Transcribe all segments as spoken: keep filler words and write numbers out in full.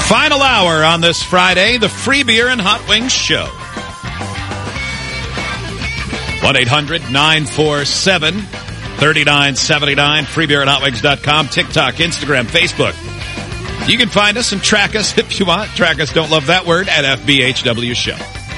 Final hour on this Friday, the Free Beer and Hot Wings Show. one eight hundred nine four seven three nine seven nine, free beer and hot wings dot com, TikTok, Instagram, Facebook. You can find us and track us if you want. Track us, don't love that word, at F B H W Show.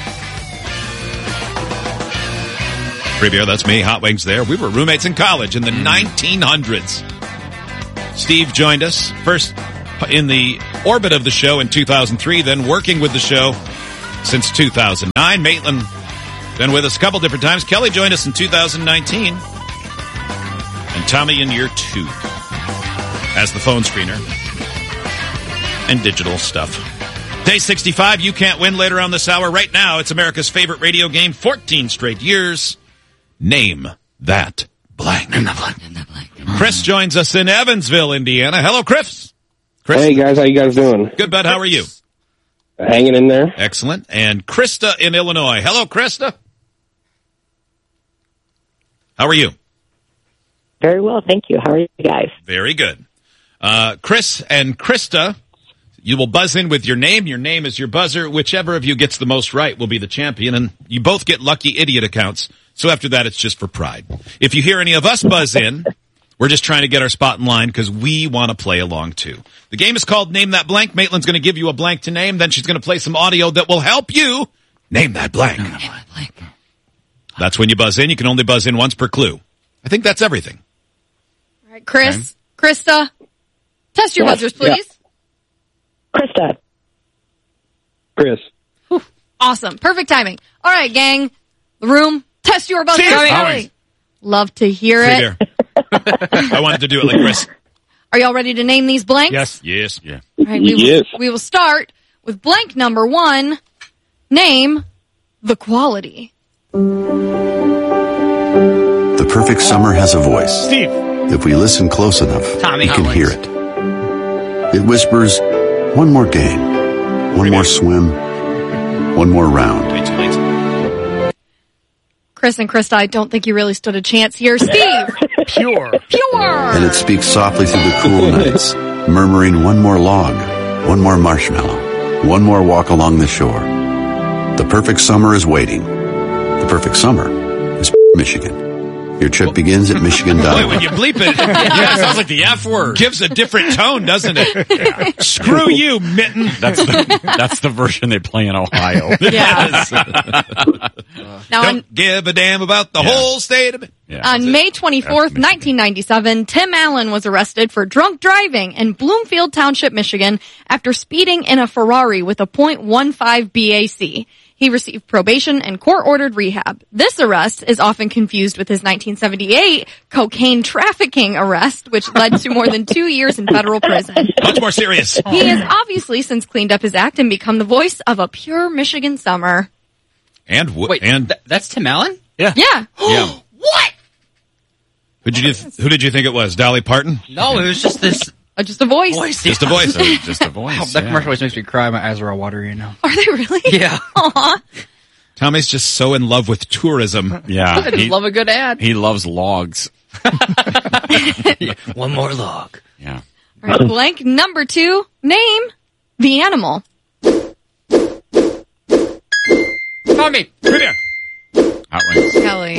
Free Beer, that's me, Hot Wings there. We were roommates in college in the nineteen hundreds. Steve joined us first in the orbit of the show in two thousand three, then working with the show since two thousand nine. Maitland been with us a couple different times. Kelly joined us in two thousand nineteen. And Tommy in year two as the phone screener and digital stuff. Day sixty-five, you can't win later on this hour. Right now, it's America's favorite radio game, fourteen straight years. Name that blank. Name that blank. Name that blank. Chris joins us in Evansville, Indiana. Hello, Chris. Chris. Hey, guys. How you guys doing? Good, bud. How are you? Hanging in there. Excellent. And Krista in Illinois. Hello, Krista. How are you? Very well, thank you. How are you guys? Very good. Uh, Chris and Krista, you will buzz in with your name. Your name is your buzzer. Whichever of you gets the most right will be the champion. And you both get lucky idiot accounts. So after that, it's just for pride. If you hear any of us buzz in, we're just trying to get our spot in line because we want to play along too. The game is called Name That Blank. Maitland's going to give you a blank to name. Then she's going to play some audio that will help you name that blank. Name that blank. That's when you buzz in. You can only buzz in once per clue. I think that's everything. All right, Chris, okay. Krista, test your yes, buzzers, please. Yeah. Krista. Chris. Whew, awesome. Perfect timing. All right, gang. The room, test your buzzers. Cheers. Love to hear Free it. I wanted to do it like Chris. Are y'all ready to name these blanks? Yes. Yes. Yeah. All right, we yes. Will, we will start with blank number one. Name the quality. The perfect summer has a voice. Steve. If we listen close enough, Tommy we can Howlings. hear it. It whispers, one more game, one more swim, one more round. Wait, wait. Chris and Krista, I don't think you really stood a chance here. Steve. Pure. Pure. And it speaks softly through the cool nights, murmuring one more log, one more marshmallow, one more walk along the shore. The perfect summer is waiting. The perfect summer is Michigan. Your trip begins at Michigan Boy, Diner. when you bleep it, Yeah, it sounds like the F word. gives a different tone, doesn't it? Yeah. Screw you, Mitten. That's the, that's the version they play in Ohio. Yeah. Now, on, Don't give a damn about the Yeah. whole state of it. Yeah. on May twenty-fourth, nineteen ninety-seven, Tim Allen was arrested for drunk driving in Bloomfield Township, Michigan, after speeding in a Ferrari with a point one five B A C. He received probation and court-ordered rehab. This arrest is often confused with his nineteen seventy-eight cocaine trafficking arrest, which led to more than two years in federal prison. Much more serious. He has obviously since cleaned up his act and become the voice of a pure Michigan summer. And w- Wait, and th- that's Tim Allen? Yeah. Yeah. Yeah. What? who did you th- who did you think it was? Dolly Parton? No, it was just this Uh, just a voice. voice. Just a voice. So just a voice. Oh, that yeah. commercial always makes me cry. My eyes are all watery now. Are they really? Yeah. Aw. Tommy's just so in love with tourism. Yeah. I just He, love a good ad. he loves logs. One more log. Yeah. All right, blank number two. Name the animal. Tommy. Trivia. Hot Wings. Kelly.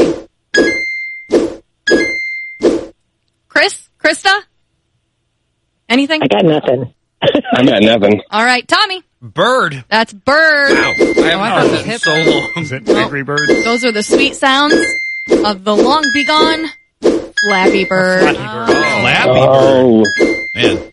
Chris? Krista? Anything? I got nothing. I got nothing. All right, Tommy. Bird. That's bird. I haven't Oh, I heard thought that in so long. Is it Angry Bird? Those are the sweet sounds of the long begone Flappy Bird. Flappy Oh, Man.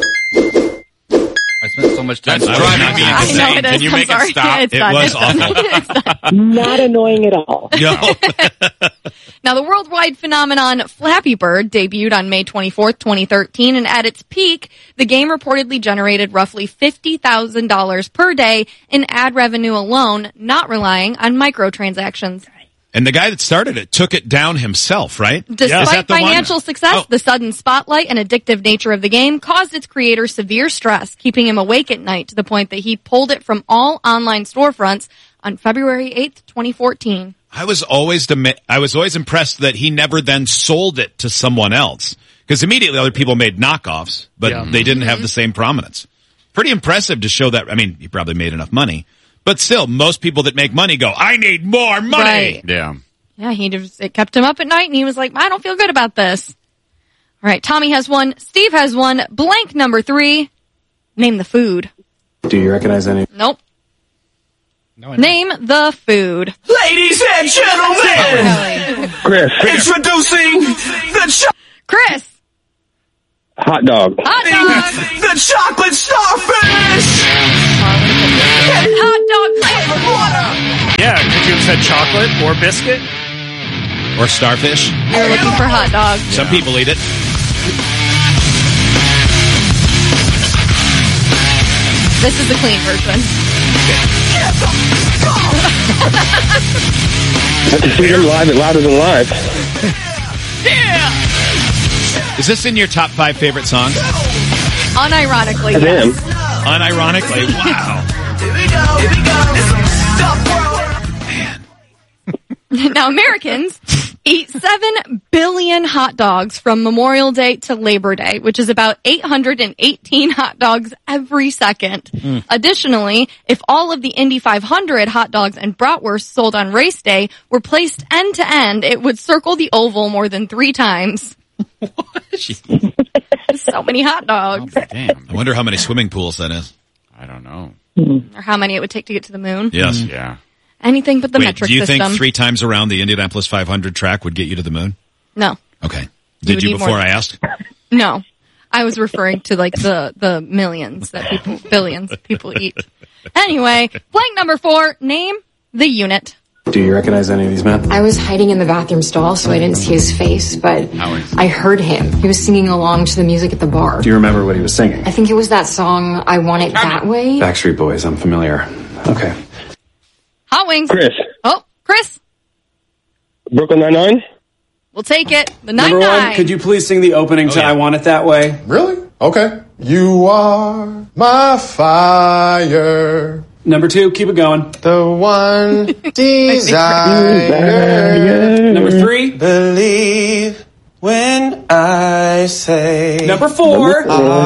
I spent so much time That's driving driving me me I insane. know it Can is. you I'm make it sorry. stop? It's It done. was It's done. awful. It's done. Not annoying at all. No. Now, the worldwide phenomenon Flappy Bird debuted on May twenty-fourth, twenty thirteen, and at its peak, the game reportedly generated roughly fifty thousand dollars per day in ad revenue alone, not relying on microtransactions. And the guy that started it took it down himself, right? Is Despite that the one? financial success, Oh. the sudden spotlight and addictive nature of the game caused its creator severe stress, keeping him awake at night to the point that he pulled it from all online storefronts on February eighth, twenty fourteen. I was always demi- I was always impressed that he never then sold it to someone else. Because immediately other people made knockoffs, but Yeah. they didn't have the same prominence. pretty impressive to show that. I mean, he probably made enough money, but still, most people that make money go, I need more money. Right. Yeah. Yeah, he just, it kept him up at night, and he was like, I don't feel good about this. All right, Tommy has one. Steve has one. Blank number three. Name the food. Do you recognize any? Nope. No, I don't. Name the food. Ladies and gentlemen, Chris. introducing the cho- Chris. Hot dog. Hot dog. the chocolate starfish. Hot dog flavor. Yeah, could you have said chocolate or biscuit? Or starfish. You're looking for hot dog. Some people eat it. This is the clean version. Have to see them live at Louder Than Live. Is this in your top five favorite songs? Unironically, I am. yes. Unironically, wow. Here we go. Here we go. It's some stuff, bro. Now, Americans eat seven billion hot dogs from Memorial Day to Labor Day, which is about eight hundred eighteen hot dogs every second. Mm. Additionally, if all of the Indy five hundred hot dogs and bratwurst sold on race day were placed end to end, it would circle the oval more than three times. So many hot dogs. Oh, damn. I wonder how many swimming pools that is. I don't know. Or how many it would take to get to the moon. Yes. Yeah. Anything but the Wait, metric do you system. think three times around the Indianapolis five hundred track would get you to the moon? No. Okay. You Did would you need before more. I asked? No. I was referring to like the, the millions that people, billions people eat. Anyway, blank number four, name the unit. Do you recognize any of these men? I was hiding in the bathroom stall, so I didn't see his face, but I heard him. He was singing along to the music at the bar. Do you remember what he was singing? I think it was that song, I Want It That Way. Backstreet Boys, I'm familiar. Okay. Hot Wings. Chris. Oh, Chris. Brooklyn Nine-Nine? We'll take it. The nine Number nine. one, could you please sing the opening Oh, to yeah. I Want It That Way? Really? Okay. You are my fire, Number two, keep it going. the one desire. Number three. Believe when I say Number four. I